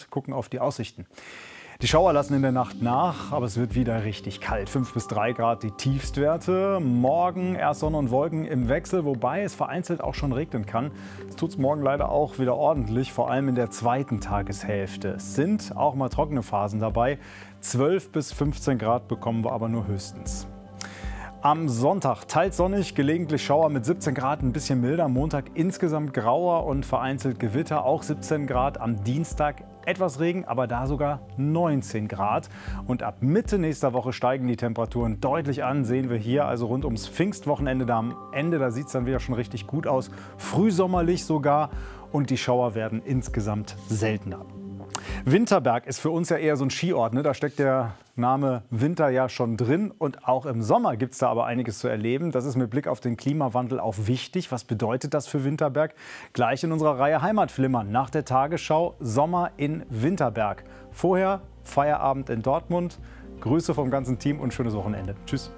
und gucken auf die Aussichten. Die Schauer lassen in der Nacht nach, aber es wird wieder richtig kalt. 5 bis 3 Grad die Tiefstwerte. Morgen erst Sonne und Wolken im Wechsel, wobei es vereinzelt auch schon regnen kann. Es tut es morgen leider auch wieder ordentlich, vor allem in der zweiten Tageshälfte. Es sind auch mal trockene Phasen dabei. 12 bis 15 Grad bekommen wir aber nur höchstens. Am Sonntag teils sonnig, gelegentlich Schauer mit 17 Grad, ein bisschen milder. Montag insgesamt grauer und vereinzelt Gewitter, auch 17 Grad. Am Dienstag etwas Regen, aber da sogar 19 Grad. Und ab Mitte nächster Woche steigen die Temperaturen deutlich an. Sehen wir hier also rund ums Pfingstwochenende da am Ende. Da sieht es dann wieder schon richtig gut aus. Frühsommerlich sogar. Und die Schauer werden insgesamt seltener. Winterberg ist für uns ja eher so ein Skiort, ne? Da steckt der Name Winter ja schon drin. Und auch im Sommer gibt es da aber einiges zu erleben. Das ist mit Blick auf den Klimawandel auch wichtig. Was bedeutet das für Winterberg? Gleich in unserer Reihe Heimatflimmern. Nach der Tagesschau Sommer in Winterberg. Vorher Feierabend in Dortmund. Grüße vom ganzen Team und schönes Wochenende. Tschüss.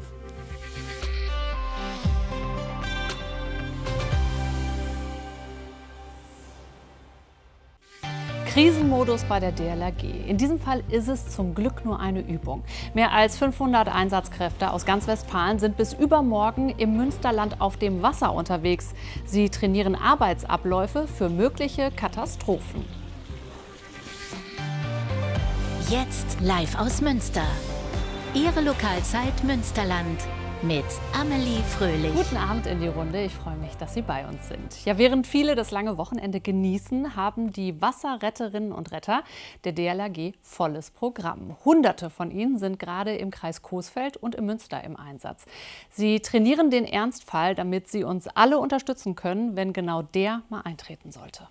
Krisenmodus bei der DLRG. In diesem Fall ist es zum Glück nur eine Übung. Mehr als 500 Einsatzkräfte aus ganz Westfalen sind bis übermorgen im Münsterland auf dem Wasser unterwegs. Sie trainieren Arbeitsabläufe für mögliche Katastrophen. Jetzt live aus Münster. Ihre Lokalzeit Münsterland. Mit Amelie Fröhlich. Guten Abend in die Runde. Ich freue mich, dass Sie bei uns sind. Ja, während viele das lange Wochenende genießen, haben die Wasserretterinnen und Retter der DLRG volles Programm. Hunderte von ihnen sind gerade im Kreis Coesfeld und im Münster im Einsatz. Sie trainieren den Ernstfall, damit sie uns alle unterstützen können, wenn genau der mal eintreten sollte.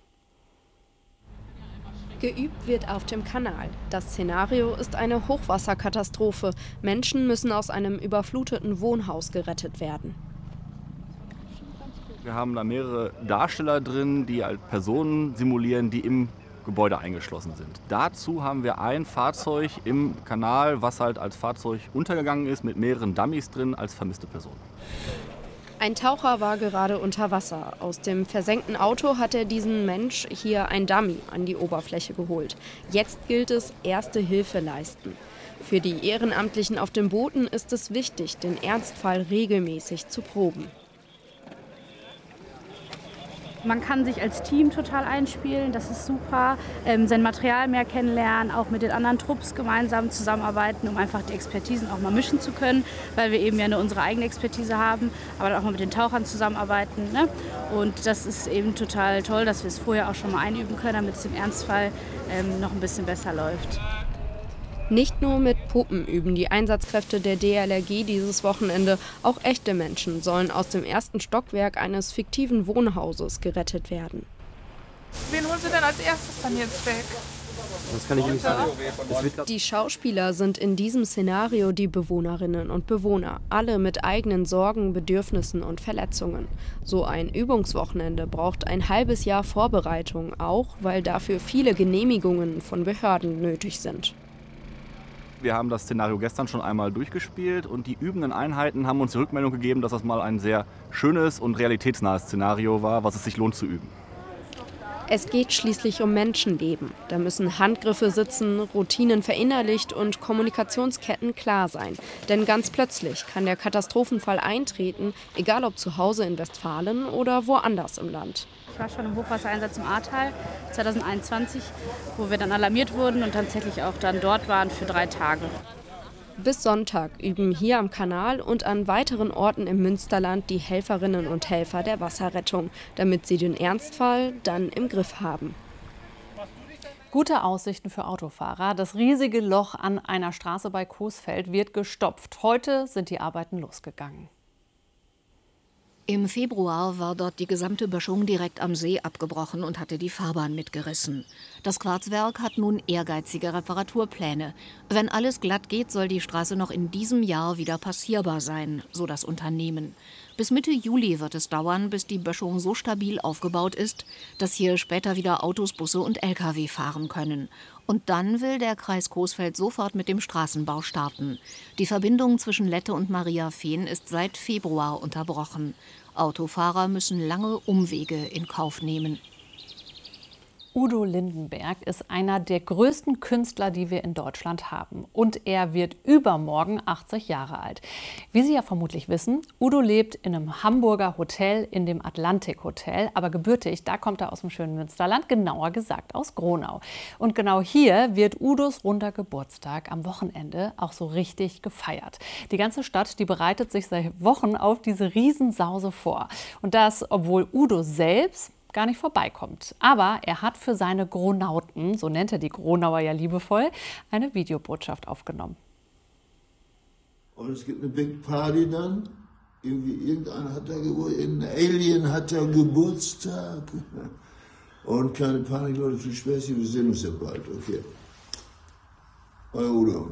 Geübt wird auf dem Kanal. Das Szenario ist eine Hochwasserkatastrophe. Menschen müssen aus einem überfluteten Wohnhaus gerettet werden. Wir haben da mehrere Darsteller drin, die als Personen simulieren, die im Gebäude eingeschlossen sind. Dazu haben wir ein Fahrzeug im Kanal, was halt als Fahrzeug untergegangen ist, mit mehreren Dummies drin als vermisste Person. Ein Taucher war gerade unter Wasser. Aus dem versenkten Auto hat er diesen Mensch, hier ein Dummy, an die Oberfläche geholt. Jetzt gilt es, Erste Hilfe leisten. Für die Ehrenamtlichen auf den Booten ist es wichtig, den Ernstfall regelmäßig zu proben. Man kann sich als Team total einspielen, das ist super. Sein Material mehr kennenlernen, auch mit den anderen Trupps gemeinsam zusammenarbeiten, um einfach die Expertisen auch mal mischen zu können, weil wir eben ja nur unsere eigene Expertise haben, aber dann auch mal mit den Tauchern zusammenarbeiten. Ne? Und das ist eben total toll, dass wir es vorher auch schon mal einüben können, damit es im Ernstfall noch ein bisschen besser läuft. Nicht nur mit Puppen üben die Einsatzkräfte der DLRG dieses Wochenende. Auch echte Menschen sollen aus dem ersten Stockwerk eines fiktiven Wohnhauses gerettet werden. Wen holen Sie denn als erstes dann jetzt weg? Das kann ich Ihnen nicht sagen. Die Schauspieler sind in diesem Szenario die Bewohnerinnen und Bewohner. Alle mit eigenen Sorgen, Bedürfnissen und Verletzungen. So ein Übungswochenende braucht ein halbes Jahr Vorbereitung, auch weil dafür viele Genehmigungen von Behörden nötig sind. Wir haben das Szenario gestern schon einmal durchgespielt und die übenden Einheiten haben uns die Rückmeldung gegeben, dass das mal ein sehr schönes und realitätsnahes Szenario war, was es sich lohnt zu üben. Es geht schließlich um Menschenleben. Da müssen Handgriffe sitzen, Routinen verinnerlicht und Kommunikationsketten klar sein. Denn ganz plötzlich kann der Katastrophenfall eintreten, egal ob zu Hause in Westfalen oder woanders im Land. Ich war schon im Hochwassereinsatz im Ahrtal 2021, wo wir dann alarmiert wurden und tatsächlich auch dann dort waren für 3 Tage. Bis Sonntag üben hier am Kanal und an weiteren Orten im Münsterland die Helferinnen und Helfer der Wasserrettung, damit sie den Ernstfall dann im Griff haben. Gute Aussichten für Autofahrer. Das riesige Loch an einer Straße bei Coesfeld wird gestopft. Heute sind die Arbeiten losgegangen. Im Februar war dort die gesamte Böschung direkt am See abgebrochen und hatte die Fahrbahn mitgerissen. Das Quarzwerk hat nun ehrgeizige Reparaturpläne. Wenn alles glatt geht, soll die Straße noch in diesem Jahr wieder passierbar sein, so das Unternehmen. Bis Mitte Juli wird es dauern, bis die Böschung so stabil aufgebaut ist, dass hier später wieder Autos, Busse und Lkw fahren können. Und dann will der Kreis Coesfeld sofort mit dem Straßenbau starten. Die Verbindung zwischen Lette und Mariafehn ist seit Februar unterbrochen. Autofahrer müssen lange Umwege in Kauf nehmen. Udo Lindenberg ist einer der größten Künstler, die wir in Deutschland haben. Und er wird übermorgen 80 Jahre alt. Wie Sie ja vermutlich wissen, Udo lebt in einem Hamburger Hotel, in dem Atlantik Hotel. Aber gebürtig, da kommt er aus dem schönen Münsterland, genauer gesagt aus Gronau. Und genau hier wird Udos runder Geburtstag am Wochenende auch so richtig gefeiert. Die ganze Stadt, die bereitet sich seit Wochen auf diese Riesensause vor. Und das, obwohl Udo selbst gar nicht vorbeikommt. Aber er hat für seine Gronauten, so nennt er die Gronauer ja liebevoll, eine Videobotschaft aufgenommen. Und es gibt eine Big Party dann. Irgendeiner hat da ein Alien hat da Geburtstag. Und keine Panik, Leute, viel Spaß, wir sehen uns ja bald, okay. Euer Udo.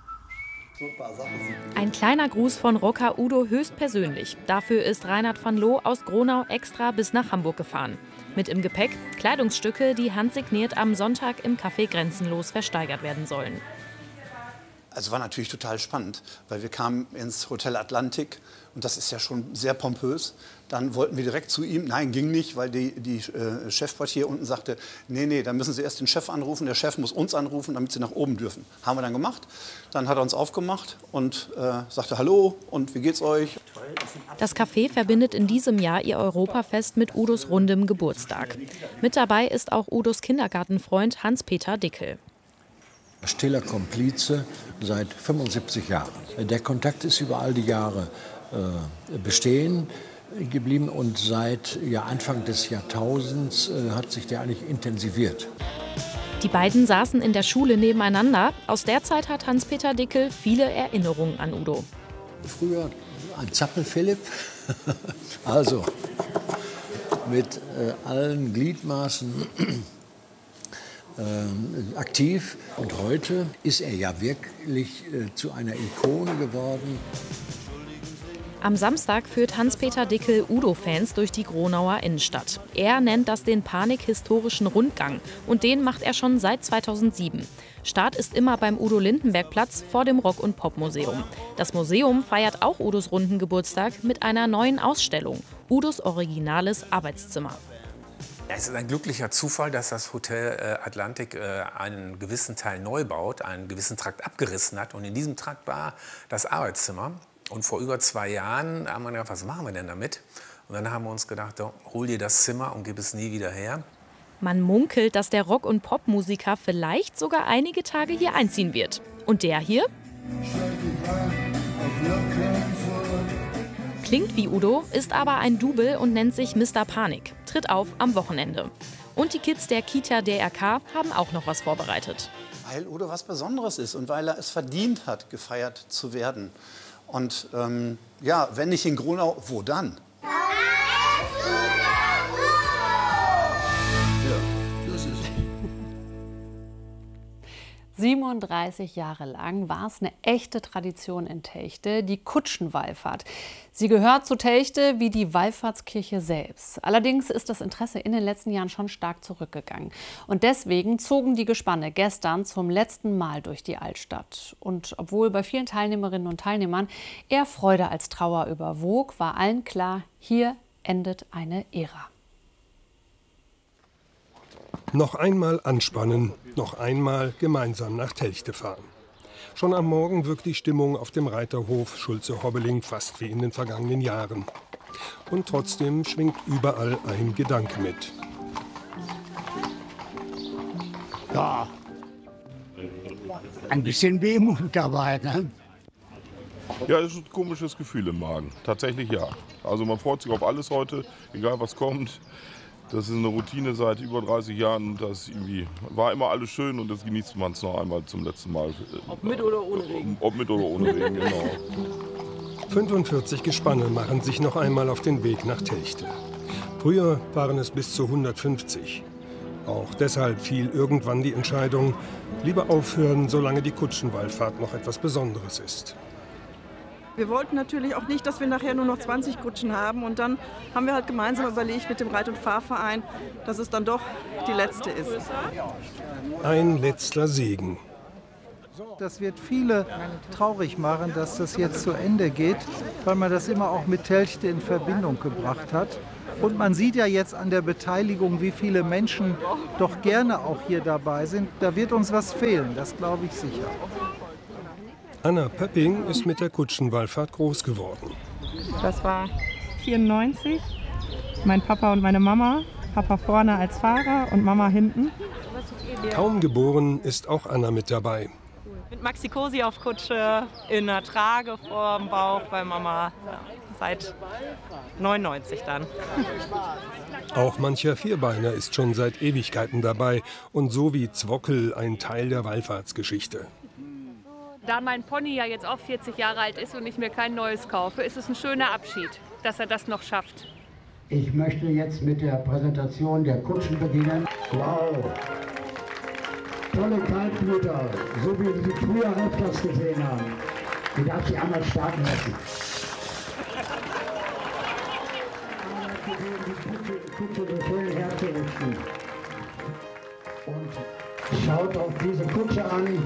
Ein kleiner Gruß von Rocker Udo höchstpersönlich. Dafür ist Reinhard van Loo aus Gronau extra bis nach Hamburg gefahren. Mit im Gepäck Kleidungsstücke, die handsigniert am Sonntag im Café Grenzenlos versteigert werden sollen. Also war natürlich total spannend, weil wir kamen ins Hotel Atlantik und das ist ja schon sehr pompös. Dann wollten wir direkt zu ihm. Nein, ging nicht, weil die Chefportier unten sagte, nee, dann müssen Sie erst den Chef anrufen. Der Chef muss uns anrufen, damit Sie nach oben dürfen. Haben wir dann gemacht. Dann hat er uns aufgemacht und sagte, hallo und wie geht's euch? Das Café verbindet in diesem Jahr ihr Europafest mit Udos rundem Geburtstag. Mit dabei ist auch Udos Kindergartenfreund Hans-Peter Dickel. Stiller Komplize seit 75 Jahren. Der Kontakt ist über all die Jahre bestehen geblieben und seit Anfang des Jahrtausends hat sich der eigentlich intensiviert. Die beiden saßen in der Schule nebeneinander. Aus der Zeit hat Hans-Peter Dickel viele Erinnerungen an Udo. Früher ein Zappel-Philipp, also mit allen Gliedmaßen aktiv. Und heute ist er ja wirklich zu einer Ikone geworden. Am Samstag führt Hans-Peter Dickel Udo-Fans durch die Gronauer Innenstadt. Er nennt das den Panik-historischen Rundgang und den macht er schon seit 2007. Start ist immer beim Udo-Lindenberg-Platz vor dem Rock- und Pop-Museum. Das Museum feiert auch Udos runden Geburtstag mit einer neuen Ausstellung, Udos originales Arbeitszimmer. Es ist ein glücklicher Zufall, dass das Hotel Atlantik einen gewissen Teil neu baut, einen gewissen Trakt abgerissen hat. Und in diesem Trakt war das Arbeitszimmer. Und vor über 2 Jahren haben wir gedacht, was machen wir denn damit? Und dann haben wir uns gedacht, hol dir das Zimmer und gib es nie wieder her. Man munkelt, dass der Rock- und Popmusiker vielleicht sogar einige Tage hier einziehen wird. Und der hier? Klingt wie Udo, ist aber ein Double und nennt sich Mr. Panik. Tritt auf am Wochenende. Und die Kids der Kita DRK haben auch noch was vorbereitet. Weil Udo was Besonderes ist und weil er es verdient hat, gefeiert zu werden. Und wenn nicht in Gronau, wo dann? 37 Jahre lang war es eine echte Tradition in Telchte, die Kutschenwallfahrt. Sie gehört zu Telchte wie die Wallfahrtskirche selbst. Allerdings ist das Interesse in den letzten Jahren schon stark zurückgegangen. Und deswegen zogen die Gespanne gestern zum letzten Mal durch die Altstadt. Und obwohl bei vielen Teilnehmerinnen und Teilnehmern eher Freude als Trauer überwog, war allen klar, hier endet eine Ära. Noch einmal anspannen, noch einmal gemeinsam nach Telchte fahren. Schon am Morgen wirkt die Stimmung auf dem Reiterhof Schulze-Hobbeling fast wie in den vergangenen Jahren. Und trotzdem schwingt überall ein Gedanke mit. Ja, ein bisschen Wehmut dabei, ne? Ja, es ist ein komisches Gefühl im Magen. Tatsächlich ja. Also man freut sich auf alles heute, egal was kommt. Das ist eine Routine seit über 30 Jahren und das war immer alles schön und das genießt man es noch einmal zum letzten Mal. Ob mit oder ohne Regen? Ob mit oder ohne Regen, genau. 45 Gespanne machen sich noch einmal auf den Weg nach Telchte. Früher waren es bis zu 150. Auch deshalb fiel irgendwann die Entscheidung, lieber aufhören, solange die Kutschenwallfahrt noch etwas Besonderes ist. Wir wollten natürlich auch nicht, dass wir nachher nur noch 20 Kutschen haben. Und dann haben wir halt gemeinsam überlegt mit dem Reit- und Fahrverein, dass es dann doch die letzte ist. Ein letzter Segen. Das wird viele traurig machen, dass das jetzt zu Ende geht, weil man das immer auch mit Telchte in Verbindung gebracht hat. Und man sieht ja jetzt an der Beteiligung, wie viele Menschen doch gerne auch hier dabei sind. Da wird uns was fehlen, das glaube ich sicher. Anna Pöpping ist mit der Kutschenwallfahrt groß geworden. Das war 94. Mein Papa und meine Mama. Papa vorne als Fahrer und Mama hinten. Kaum geboren ist auch Anna mit dabei. Mit Maxi Cosi auf Kutsche, in der Trage vorm Bauch bei Mama. Ja, seit 99 dann. Auch mancher Vierbeiner ist schon seit Ewigkeiten dabei und so wie Zwockel ein Teil der Wallfahrtsgeschichte. Da mein Pony ja jetzt auch 40 Jahre alt ist und ich mir kein neues kaufe, ist es ein schöner Abschied, dass er das noch schafft. Ich möchte jetzt mit der Präsentation der Kutschen beginnen. Wow! Tolle Kaltblüter, so wie wir sie früher öfters gesehen haben. Die darf sie einmal starten lassen. Die Kutsche so schön herzurichten. Und schaut auf diese Kutsche an.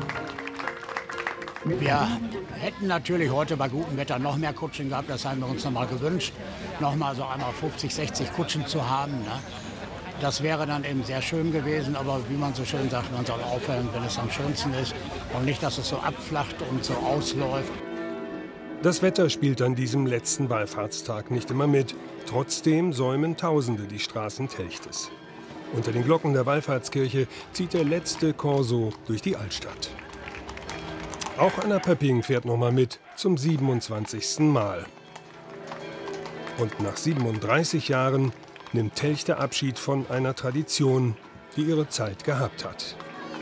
Wir hätten natürlich heute bei gutem Wetter noch mehr Kutschen gehabt, das haben wir uns noch mal gewünscht, noch mal so einmal 50, 60 Kutschen zu haben. Ne? Das wäre dann eben sehr schön gewesen, aber wie man so schön sagt, man soll aufhören, wenn es am schönsten ist und nicht, dass es so abflacht und so ausläuft. Das Wetter spielt an diesem letzten Wallfahrtstag nicht immer mit. Trotzdem säumen Tausende die Straßen Telchtes. Unter den Glocken der Wallfahrtskirche zieht der letzte Corso durch die Altstadt. Auch Anna Pöpping fährt noch mal mit zum 27. Mal. Und nach 37 Jahren nimmt Telchte Abschied von einer Tradition, die ihre Zeit gehabt hat.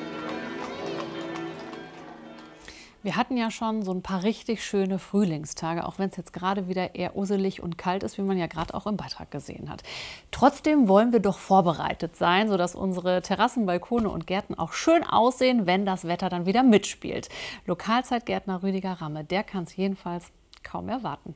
Wir hatten ja schon so ein paar richtig schöne Frühlingstage, auch wenn es jetzt gerade wieder eher usselig und kalt ist, wie man ja gerade auch im Beitrag gesehen hat. Trotzdem wollen wir doch vorbereitet sein, sodass unsere Terrassen, Balkone und Gärten auch schön aussehen, wenn das Wetter dann wieder mitspielt. Lokalzeitgärtner Rüdiger Ramme, der kann es jedenfalls kaum erwarten.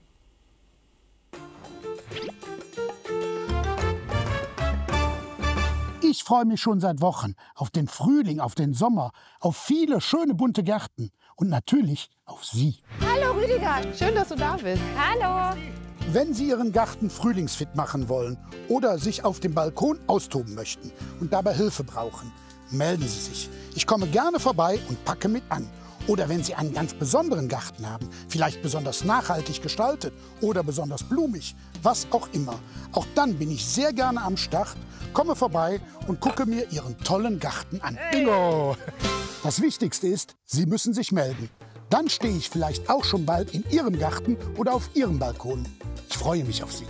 Ich freue mich schon seit Wochen auf den Frühling, auf den Sommer, auf viele schöne bunte Gärten und natürlich auf Sie. Hallo Rüdiger, schön, dass du da bist. Hallo. Wenn Sie Ihren Garten frühlingsfit machen wollen oder sich auf dem Balkon austoben möchten und dabei Hilfe brauchen, melden Sie sich. Ich komme gerne vorbei und packe mit an. Oder wenn Sie einen ganz besonderen Garten haben, vielleicht besonders nachhaltig gestaltet oder besonders blumig, was auch immer. Auch dann bin ich sehr gerne am Start, komme vorbei und gucke mir Ihren tollen Garten an. Bingo! Das Wichtigste ist, Sie müssen sich melden. Dann stehe ich vielleicht auch schon bald in Ihrem Garten oder auf Ihrem Balkon. Ich freue mich auf Sie.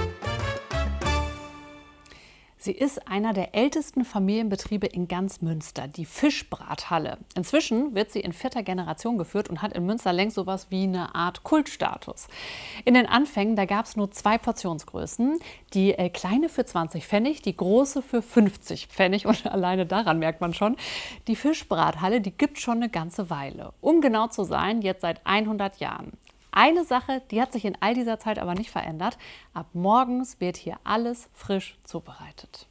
Sie ist einer der ältesten Familienbetriebe in ganz Münster, die Fischbrathalle. Inzwischen wird sie in 4. Generation geführt und hat in Münster längst sowas wie eine Art Kultstatus. In den Anfängen, da gab es nur 2 Portionsgrößen. Die kleine für 20 Pfennig, die große für 50 Pfennig. Und alleine daran merkt man schon, die Fischbrathalle, die gibt schon eine ganze Weile. Um genau zu sein, jetzt seit 100 Jahren. Eine Sache, die hat sich in all dieser Zeit aber nicht verändert. Ab morgens wird hier alles frisch zubereitet.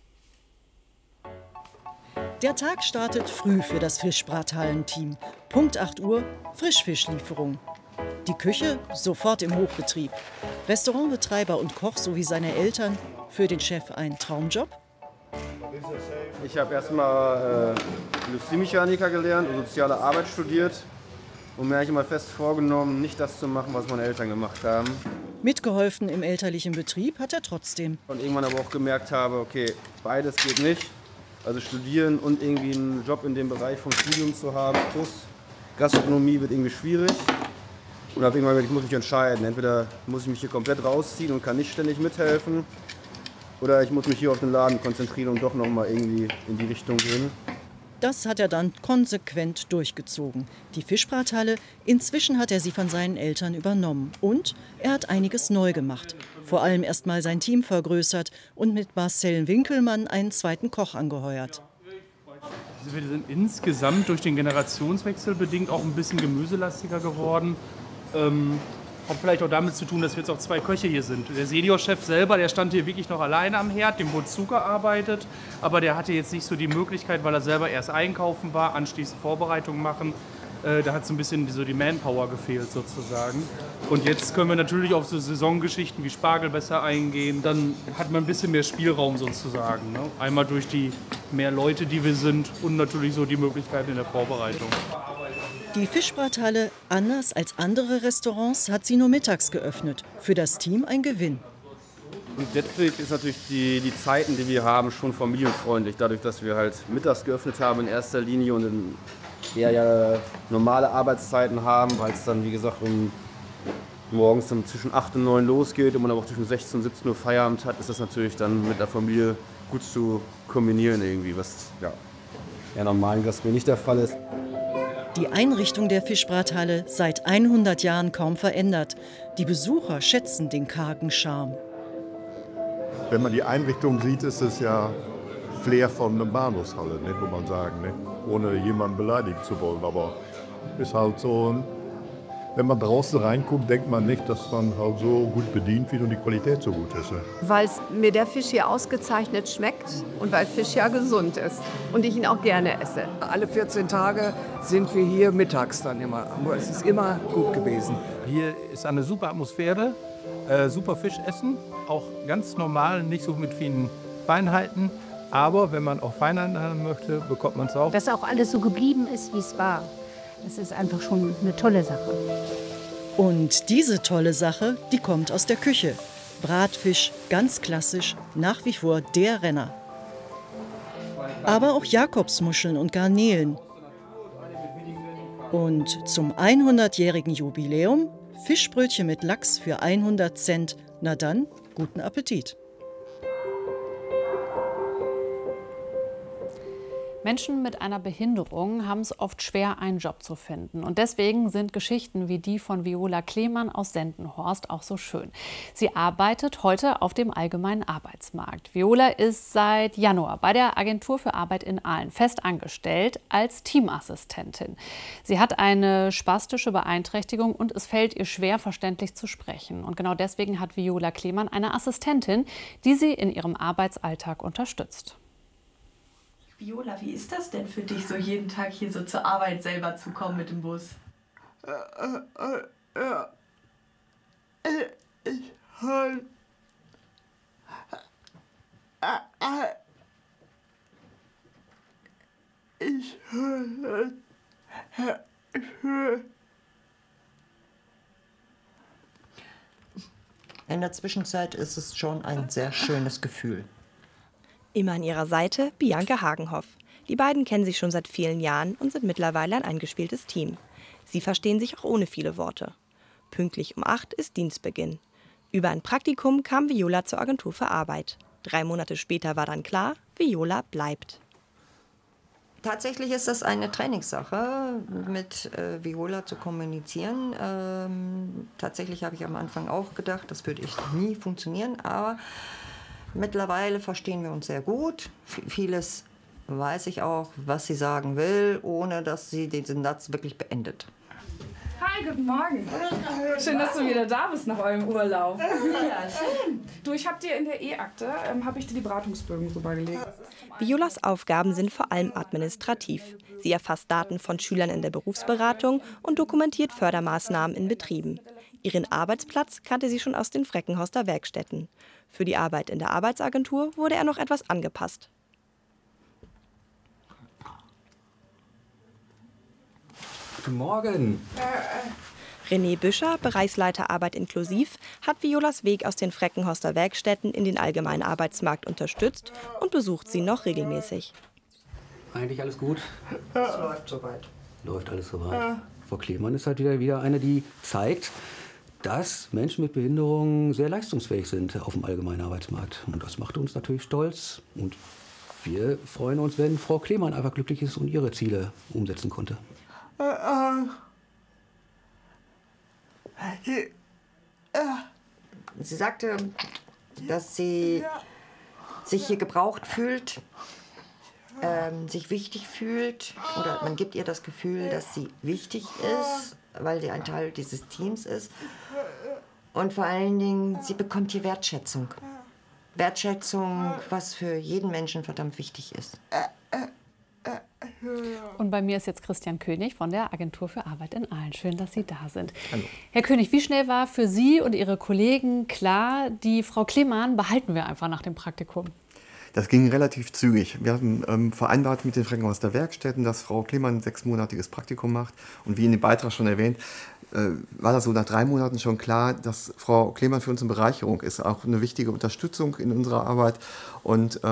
Der Tag startet früh für das Fischbrathallenteam. Punkt 8 Uhr, Frischfischlieferung. Die Küche sofort im Hochbetrieb. Restaurantbetreiber und Koch sowie seine Eltern, für den Chef ein Traumjob. Ich habe erstmal Industriemechaniker gelernt und soziale Arbeit studiert. Und mir habe ich immer fest vorgenommen, nicht das zu machen, was meine Eltern gemacht haben. Mitgeholfen im elterlichen Betrieb hat er trotzdem. Und irgendwann aber auch gemerkt habe, okay, beides geht nicht. Also studieren und irgendwie einen Job in dem Bereich vom Studium zu haben, plus Gastronomie wird irgendwie schwierig. Und habe irgendwann gesagt, ich muss mich entscheiden. Entweder muss ich mich hier komplett rausziehen und kann nicht ständig mithelfen. Oder ich muss mich hier auf den Laden konzentrieren und doch noch mal irgendwie in die Richtung gehen. Das hat er dann konsequent durchgezogen. Die Fischbrathalle, inzwischen hat er sie von seinen Eltern übernommen. Und er hat einiges neu gemacht. Vor allem erst mal sein Team vergrößert und mit Marcel Winkelmann einen zweiten Koch angeheuert. Also wir sind insgesamt durch den Generationswechsel bedingt auch ein bisschen gemüselastiger geworden. Hat vielleicht auch damit zu tun, dass wir jetzt auch 2 Köche hier sind. Der Seniorchef selber, der stand hier wirklich noch alleine am Herd, dem wurde zugearbeitet. Aber der hatte jetzt nicht so die Möglichkeit, weil er selber erst einkaufen war, anschließend Vorbereitungen machen. Da hat so ein bisschen so die Manpower gefehlt sozusagen. Und jetzt können wir natürlich auf so Saisongeschichten wie Spargel besser eingehen. Dann hat man ein bisschen mehr Spielraum sozusagen. Ne? Einmal durch die mehr Leute, die wir sind und natürlich so die Möglichkeiten in der Vorbereitung. Die Fischbrathalle, anders als andere Restaurants, hat sie nur mittags geöffnet. Für das Team ein Gewinn. Und letztlich ist natürlich die Zeiten, die wir haben, schon familienfreundlich. Dadurch, dass wir halt mittags geöffnet haben in erster Linie und in eher ja normale Arbeitszeiten haben, weil es dann, wie gesagt, morgens dann zwischen 8 und 9 losgeht und man aber auch zwischen 16 und 17 Uhr Feierabend hat, ist das natürlich dann mit der Familie gut zu kombinieren irgendwie, was ja eher normalen Gastronomie nicht der Fall ist. Die Einrichtung der Fischbrathalle seit 100 Jahren kaum verändert. Die Besucher schätzen den kargen Charme. Wenn man die Einrichtung sieht, ist es ja Flair von einer Bahnhofshalle, ne, muss man sagen, ne? Ohne jemanden beleidigen zu wollen. Aber ist halt so, wenn man draußen reinguckt, denkt man nicht, dass man halt so gut bedient wird und die Qualität so gut ist. Ne? Weil mir der Fisch hier ausgezeichnet schmeckt und weil Fisch ja gesund ist und ich ihn auch gerne esse. Alle 14 Tage sind wir hier mittags dann immer. Es ist immer gut gewesen. Hier ist eine super Atmosphäre, super Fisch essen, auch ganz normal, nicht so mit vielen Feinheiten. Aber wenn man auch Feinheiten haben möchte, bekommt man es auch. Dass auch alles so geblieben ist, wie es war. Das ist einfach schon eine tolle Sache. Und diese tolle Sache, die kommt aus der Küche. Bratfisch, ganz klassisch, nach wie vor der Renner. Aber auch Jakobsmuscheln und Garnelen. Und zum 100-jährigen Jubiläum Fischbrötchen mit Lachs für 100 Cent. Na dann, guten Appetit. Menschen mit einer Behinderung haben es oft schwer, einen Job zu finden. Und deswegen sind Geschichten wie die von Viola Klemann aus Sendenhorst auch so schön. Sie arbeitet heute auf dem allgemeinen Arbeitsmarkt. Viola ist seit Januar bei der Agentur für Arbeit in Aalen fest angestellt als Teamassistentin. Sie hat eine spastische Beeinträchtigung und es fällt ihr schwer, verständlich zu sprechen. Und genau deswegen hat Viola Klemann eine Assistentin, die sie in ihrem Arbeitsalltag unterstützt. Viola, wie ist das denn für dich, so jeden Tag hier so zur Arbeit selber zu kommen mit dem Bus? In der Zwischenzeit ist es schon ein sehr schönes Gefühl. Immer an ihrer Seite Bianca Hagenhoff. Die beiden kennen sich schon seit vielen Jahren und sind mittlerweile ein eingespieltes Team. Sie verstehen sich auch ohne viele Worte. Pünktlich um 8 ist Dienstbeginn. Über ein Praktikum kam Viola zur Agentur für Arbeit. 3 Monate später war dann klar, Viola bleibt. Tatsächlich ist das eine Trainingssache, mit Viola zu kommunizieren. Tatsächlich habe ich am Anfang auch gedacht, das würde ich nie funktionieren, aber mittlerweile verstehen wir uns sehr gut. Vieles weiß ich auch, was sie sagen will, ohne dass sie diesen Satz wirklich beendet. Hi, guten Morgen. Schön, dass du wieder da bist nach eurem Urlaub. Ja, schön. Du, ich habe dir in der E-Akte habe ich dir die Beratungsbögen rübergelegt. Violas Aufgaben sind vor allem administrativ. Sie erfasst Daten von Schülern in der Berufsberatung und dokumentiert Fördermaßnahmen in Betrieben. Ihren Arbeitsplatz kannte sie schon aus den Freckenhorster Werkstätten. Für die Arbeit in der Arbeitsagentur wurde er noch etwas angepasst. Guten Morgen. René Büscher, Bereichsleiter Arbeit inklusiv, hat Violas Weg aus den Freckenhorster Werkstätten in den allgemeinen Arbeitsmarkt unterstützt und besucht sie noch regelmäßig. Eigentlich alles gut? Es läuft soweit. Läuft alles soweit. Frau Klemann ist halt wieder eine, die zeigt, dass Menschen mit Behinderungen sehr leistungsfähig sind auf dem allgemeinen Arbeitsmarkt. Und das macht uns natürlich stolz. Und wir freuen uns, wenn Frau Klemann einfach glücklich ist und ihre Ziele umsetzen konnte. Sie sagte, dass sie sich hier gebraucht fühlt, sich wichtig fühlt. Oder man gibt ihr das Gefühl, dass sie wichtig ist, weil sie ein Teil dieses Teams ist. Und vor allen Dingen, sie bekommt hier Wertschätzung. Wertschätzung, was für jeden Menschen verdammt wichtig ist. Und bei mir ist jetzt Christian König von der Agentur für Arbeit in Aalen. Schön, dass Sie da sind. Hallo. Herr König, wie schnell war für Sie und Ihre Kollegen klar, die Frau Klemann behalten wir einfach nach dem Praktikum? Das ging relativ zügig. Wir haben vereinbart mit den Krankenhaus der Werkstätten, dass Frau Klemann ein 6-monatiges Praktikum macht. Und wie in dem Beitrag schon erwähnt, war das so nach 3 Monaten schon klar, dass Frau Klemann für uns eine Bereicherung ist, auch eine wichtige Unterstützung in unserer Arbeit. Und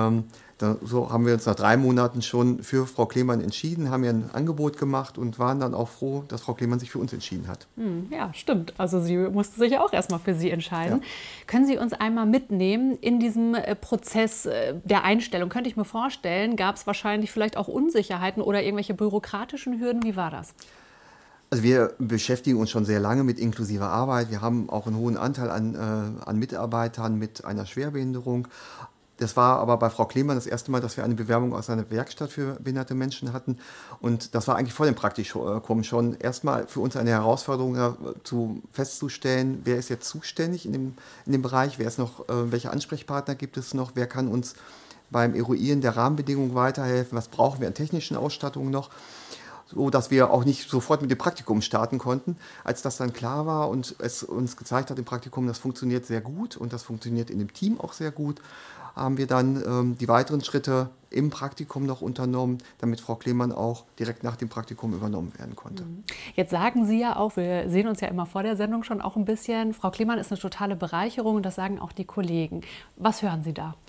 so haben wir uns nach 3 Monaten schon für Frau Klemann entschieden, haben ihr ein Angebot gemacht und waren dann auch froh, dass Frau Klemann sich für uns entschieden hat. Ja, stimmt. Also sie musste sich ja auch erstmal für Sie entscheiden. Ja. Können Sie uns einmal mitnehmen in diesem Prozess der Einstellung? Könnte ich mir vorstellen, gab es wahrscheinlich vielleicht auch Unsicherheiten oder irgendwelche bürokratischen Hürden? Wie war das? Also wir beschäftigen uns schon sehr lange mit inklusiver Arbeit. Wir haben auch einen hohen Anteil an Mitarbeitern mit einer Schwerbehinderung. Das war aber bei Frau Klemann das erste Mal, dass wir eine Bewerbung aus einer Werkstatt für behinderte Menschen hatten. Und das war eigentlich vor dem Praktikum schon erstmal für uns eine Herausforderung, festzustellen, wer ist jetzt zuständig in dem Bereich, welche Ansprechpartner gibt es noch, wer kann uns beim Eruieren der Rahmenbedingungen weiterhelfen, was brauchen wir an technischen Ausstattungen noch, so dass wir auch nicht sofort mit dem Praktikum starten konnten. Als das dann klar war und es uns gezeigt hat im Praktikum, das funktioniert sehr gut und das funktioniert in dem Team auch sehr gut, haben wir dann die weiteren Schritte im Praktikum noch unternommen, damit Frau Klemann auch direkt nach dem Praktikum übernommen werden konnte. Jetzt sagen Sie ja auch, wir sehen uns ja immer vor der Sendung schon auch ein bisschen, Frau Klemann ist eine totale Bereicherung und das sagen auch die Kollegen. Was hören Sie da?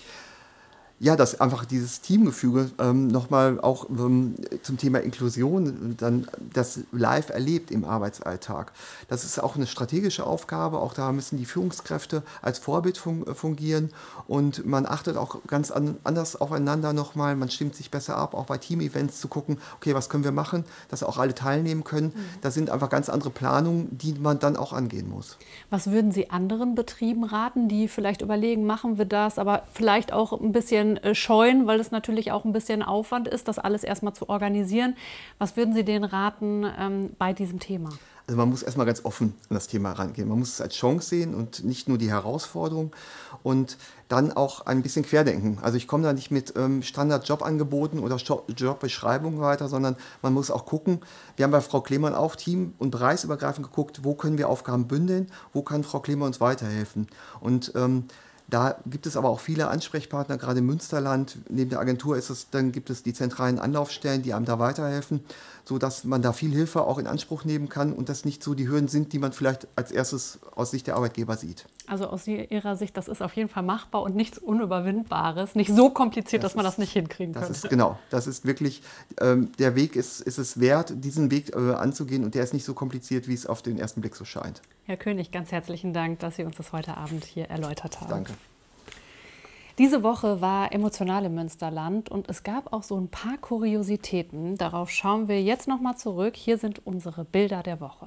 Ja, dass einfach dieses Teamgefüge nochmal auch zum Thema Inklusion dann das live erlebt im Arbeitsalltag. Das ist auch eine strategische Aufgabe, auch da müssen die Führungskräfte als Vorbild fungieren und man achtet auch ganz anders aufeinander nochmal, man stimmt sich besser ab, auch bei Team-Events zu gucken, okay, was können wir machen, dass auch alle teilnehmen können. Das sind einfach ganz andere Planungen, die man dann auch angehen muss. Was würden Sie anderen Betrieben raten, die vielleicht überlegen, machen wir das, aber vielleicht auch ein bisschen scheuen, weil es natürlich auch ein bisschen Aufwand ist, das alles erstmal zu organisieren. Was würden Sie denen raten bei diesem Thema? Also man muss erstmal ganz offen an das Thema rangehen. Man muss es als Chance sehen und nicht nur die Herausforderung und dann auch ein bisschen querdenken. Also ich komme da nicht mit Standard-Jobangeboten oder Jobbeschreibungen weiter, sondern man muss auch gucken. Wir haben bei Frau Klemann auch team- und bereichsübergreifend geguckt, wo können wir Aufgaben bündeln, wo kann Frau Klemann uns weiterhelfen. Und da gibt es aber auch viele Ansprechpartner, gerade im Münsterland. Neben der Agentur gibt es die zentralen Anlaufstellen, die einem da weiterhelfen, sodass man da viel Hilfe auch in Anspruch nehmen kann und das nicht so die Hürden sind, die man vielleicht als erstes aus Sicht der Arbeitgeber sieht. Also aus Ihrer Sicht, das ist auf jeden Fall machbar und nichts Unüberwindbares, nicht so kompliziert, dass man das nicht hinkriegen könnte. Das ist wirklich, der Weg ist es wert, diesen Weg anzugehen und der ist nicht so kompliziert, wie es auf den ersten Blick so scheint. Herr König, ganz herzlichen Dank, dass Sie uns das heute Abend hier erläutert haben. Danke. Diese Woche war emotional im Münsterland und es gab auch so ein paar Kuriositäten. Darauf schauen wir jetzt noch mal zurück. Hier sind unsere Bilder der Woche.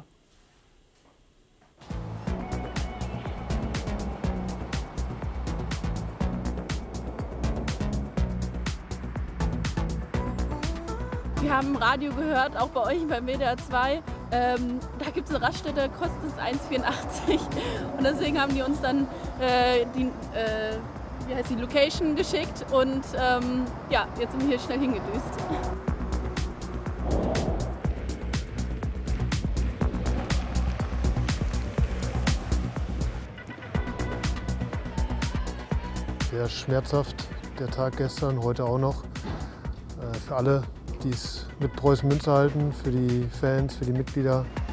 Wir haben im Radio gehört, auch bei euch beim WDR 2, da gibt es eine Raststätte, kostet es 1,84 und deswegen haben die uns dann die Location geschickt und ja, jetzt sind wir hier schnell hingedüst. Sehr schmerzhaft, der Tag gestern, heute auch noch. Für alle, die es mit Preußen Münster halten, für die Fans, für die Mitglieder.